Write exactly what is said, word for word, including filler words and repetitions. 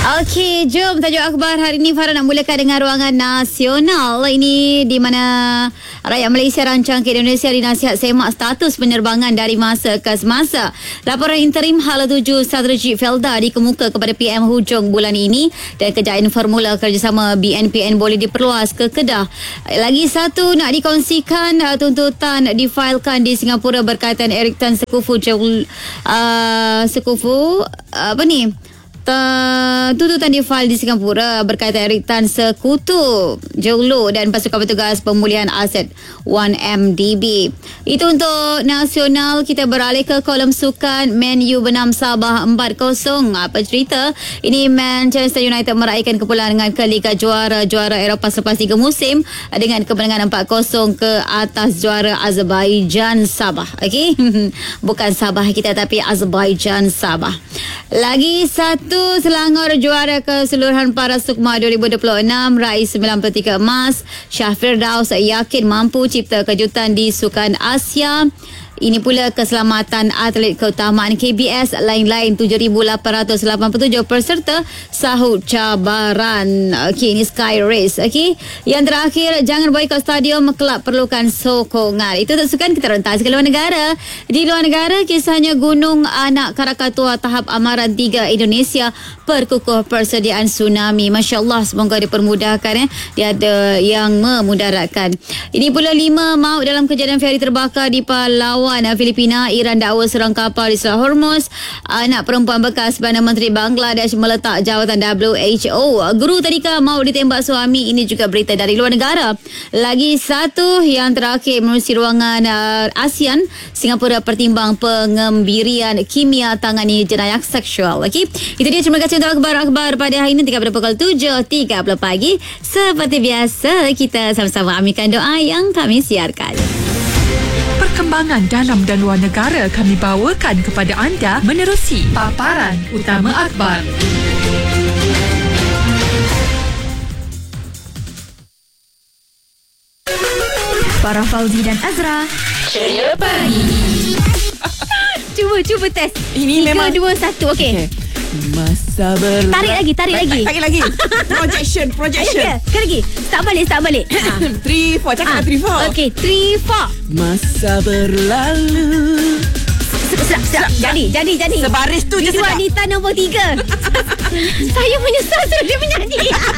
Okey, jom tajuk akhbar hari ini Farah nak mulakan dengan ruangan nasional. Ini di mana rakyat Malaysia rancang ke Indonesia dinasihat semak status penerbangan dari masa ke semasa. Laporan interim Hala tujuh Strategi Felda dikemuka kepada P M hujung bulan ini dan kejayaan formula kerjasama B N P N boleh diperluas ke Kedah. Lagi satu nak dikongsikan, tuntutan difailkan di Singapura berkaitan Eric Tan Sekufu uh, Sekufu apa ni? Tuntutan difail di Singapura berkaitan Eric Tan Sekutu Jolo dan pasukan petugas pemulihan aset satu M D B. Itu untuk nasional. Kita beralih ke kolom sukan. Man U benam Sabah empat kosong. Apa cerita? Ini Manchester United meraihkan kepulangan ke Liga Juara Juara Eropah selepas tiga musim dengan kemenangan empat kosong ke atas juara Azerbaijan Sabah. Okey. Bukan Sabah kita tapi Azerbaijan Sabah. Lagi satu, Selangor juara keseluruhan para Sukma dua ribu dua puluh enam, raih sembilan puluh tiga emas. Shah Firdaus yakin mampu cipta kejutan di Sukan Asia. Ini pula keselamatan atlet keutamaan K B S. Lain-lain tujuh ribu lapan ratus lapan puluh tujuh peserta sahut cabaran. Okey, ini Sky Race. Okey. Yang terakhir, jangan boikot stadium, kelab perlukan sokongan. Itu untuk sukan. Kita rentas ke luar negara. Di luar negara, kisahnya Gunung Anak Krakatoa tahap amaran tiga Indonesia perkukuh persediaan tsunami. Masya Allah, semoga dipermudahkan. Eh. Dia ada yang memudaratkan. Ini pula lima maut dalam kejadian feri terbakar di Palawan, Filipina. Iran dakwa serang kapal di Selat Hormuz. Anak perempuan bekas Perdana Menteri Bangladesh meletak jawatan W H O. Guru tadika maut ditembak suami. Ini juga berita dari luar negara. Lagi satu yang terakhir menerusi ruangan uh, ASEAN. Singapura pertimbang pengembirian kimia tangani jenayah seksual. Okey, itu dia. Terima kasih untuk akhbar-akhbar pada hari ini. Pada pukul tujuh tiga puluh pagi. Seperti biasa, kita sama-sama aminkan doa yang kami siarkan. Perkembangan dalam dan luar negara kami bawakan kepada anda menerusi paparan utama akhbar. Farah Fauzi dan Azra, Ceria Pagi. Cuba, cuba test. Ini tiga, memang dua, satu. Okey. Okay. Masa berlalu. Tarik lagi, tarik lagi. Tarik lagi. Projection, projection. Okay, sekali lagi. Start balik, start balik. Three, four. Cakap three, four. Okey, three, four. Masa berlalu. Sedap, sedap. Jadi, jadi, jadi. Sebaris tu je sedap. Wanita nombor tiga. Saya menyesal suruh dia menyanyi.